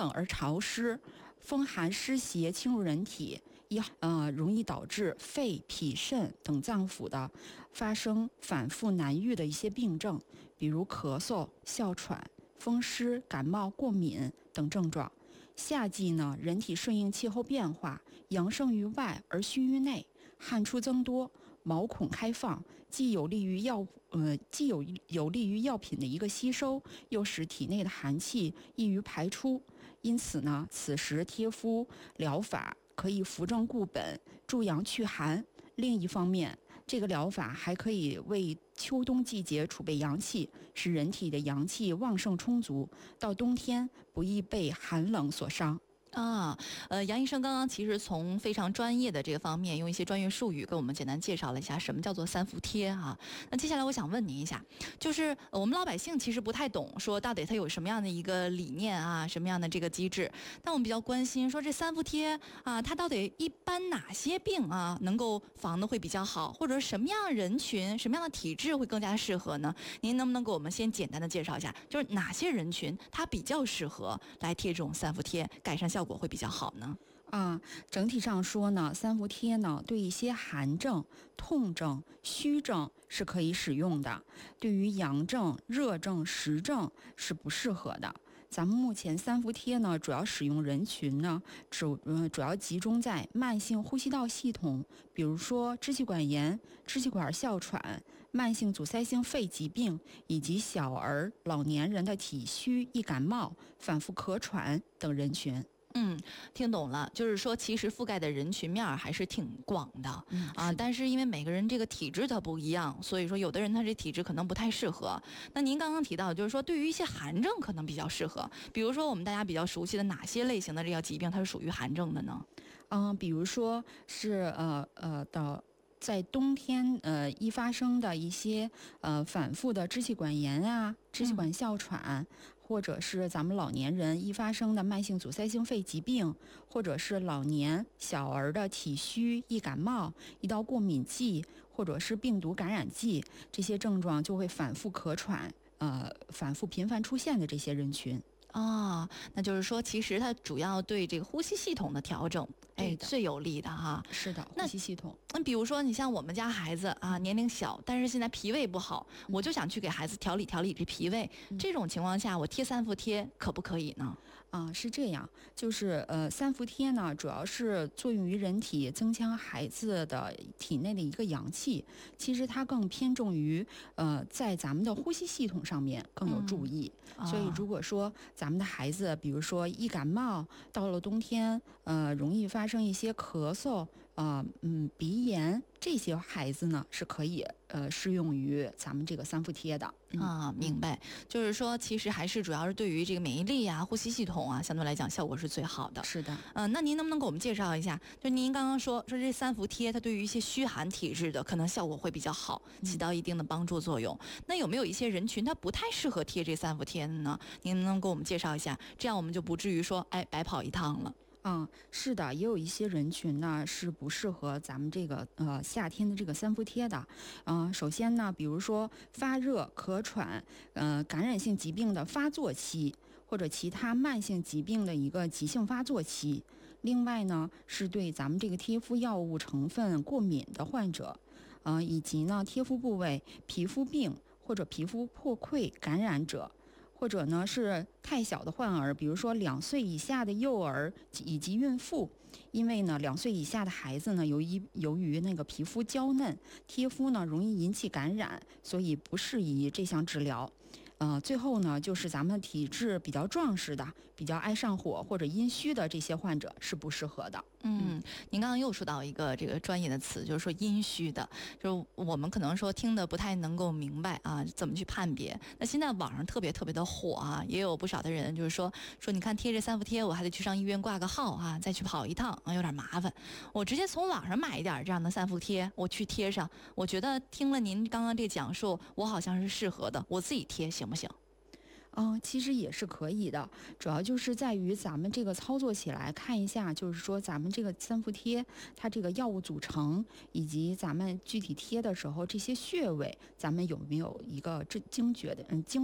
冷而潮湿，风寒湿邪侵入人体，容易导致肺、脾、肾等脏腑的发生反复难愈的一些病症，比如咳嗽、哮喘、风湿、感冒、过敏等症状。夏季呢，人体顺应气候变化，阳盛于外而虚于内，汗出增多，毛孔开放，既有利于药品的一个吸收，又使体内的寒气易于排出。因此呢，此时贴敷疗法可以扶正固本，助阳祛寒。另一方面，这个疗法还可以为秋冬季节储备阳气，使人体的阳气旺盛充足，到冬天不易被寒冷所伤。 杨医生刚刚其实从非常专业的这个方面，用一些专业术语跟我们简单介绍了一下什么叫做三伏贴啊。那接下来我想问您一下，就是我们老百姓其实不太懂，说到底它有什么样的一个理念啊，什么样的这个机制？但我们比较关心，说这三伏贴啊，它到底一般哪些病啊能够防的会比较好，或者什么样的人群、什么样的体质会更加适合呢？您能不能给我们先简单的介绍一下，就是哪些人群它比较适合来贴这种三伏贴，改善效果会比较好呢？ 整体上说呢，三伏贴呢对一些寒症、痛症、虚症是可以使用的，对于阳症、热症、实症是不适合的。咱们目前三伏贴呢，主要使用人群呢，主要集中在慢性呼吸道系统，比如说支气管炎、支气管哮喘、慢性阻塞性肺疾病，以及小儿、老年人的体虚、易感冒、反复咳喘等人群。 听懂了，就是说其实覆盖的人群面还是挺广的但是因为每个人这个体质它不一样，所以说有的人他这体质可能不太适合。那您刚刚提到就是说对于一些寒症可能比较适合，比如说我们大家比较熟悉的哪些类型的这个疾病它是属于寒症的呢？ 比如说是在冬天易发生的一些反复的支气管炎啊、支气管哮喘，或者是咱们老年人易发生的慢性阻塞性肺疾病，或者是老年小儿的体虚、易感冒、易到过敏季，或者是病毒感染季，这些症状就会反复咳喘，反复频繁出现的这些人群。 那就是说其实它主要对这个呼吸系统的调整最有利的哈。 是的，呼吸系统。 那比如说你像我们家孩子啊，年龄小，但是现在脾胃不好，我就想去给孩子调理这脾胃，这种情况下我贴三伏贴可不可以呢？ 是这样，就是三伏贴呢，主要是作用于人体增强孩子的体内的一个阳气，其实它更偏重于在咱们的呼吸系统上面更有注意。所以如果说咱们的孩子，比如说易感冒，到了冬天容易发生一些咳嗽、鼻炎，这些孩子呢是可以适用于咱们这个三伏贴的。 明白，就是说其实还是主要是对于这个免疫力啊、呼吸系统啊，相对来讲效果是最好的。 是的。 那您能不能给我们介绍一下，就您刚刚说这三伏贴它对于一些虚寒体质的可能效果会比较好，起到一定的帮助作用。那有没有一些人群他不太适合贴这三伏贴呢？您能给我们介绍一下，这样我们就不至于说白跑一趟了。 是的，也有一些人群呢是不适合咱们这个夏天的这个三伏贴的。首先呢，比如说发热、咳喘，感染性疾病的发作期，或者其他慢性疾病的一个急性发作期。另外呢，是对咱们这个贴敷药物成分过敏的患者，以及呢贴敷部位皮肤病或者皮肤破溃感染者。或者呢是太小的患儿，比如说2岁以下的幼儿以及孕妇，因为呢2岁以下的孩子呢，由于那个皮肤娇嫩，贴敷呢容易引起感染，所以不适宜这项治疗。最后呢，就是咱们体质比较壮实的、比较爱上火或者阴虚的这些患者是不适合的。 您刚刚又说到一个这个专业的词，就是说阴虚的，就是我们可能说听得不太能够明白啊，怎么去判别。那现在网上特别的火啊，也有不少的人就是说你看贴这三伏贴，我还得去上医院挂个号啊，再去跑一趟啊，有点麻烦。我直接从网上买一点这样的三伏贴，我去贴上。我觉得听了您刚刚这讲述，我好像是适合的，我自己贴行不行？ 其实也是可以的，主要就是在于咱们这个操作起来看一下，就是说咱们这个三伏贴它这个药物组成，以及咱们具体贴的时候这些穴位，咱们有没有一个精